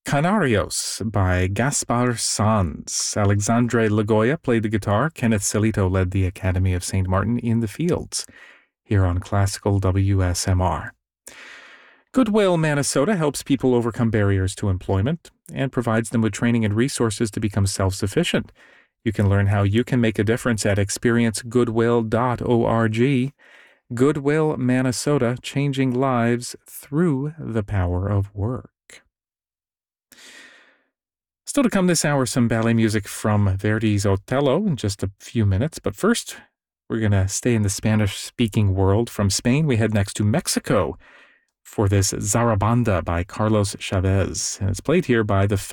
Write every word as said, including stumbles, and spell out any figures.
Canarios by Gaspar Sanz. Alexandre Lagoya played the guitar. Kenneth Celito led the Academy of Saint Martin in the Fields, here on Classical W S M R. Goodwill Manitoba helps people overcome barriers to employment and provides them with training and resources to become self-sufficient. You can learn how you can make a difference at experience goodwill dot org. Goodwill Manitoba, changing lives through the power of work. Still to come this hour, some ballet music from Verdi's Otello in just a few minutes. But first, we're going to stay in the Spanish-speaking world. From Spain, we head next to Mexico for this Zarabanda by Carlos Chavez. And it's played here by the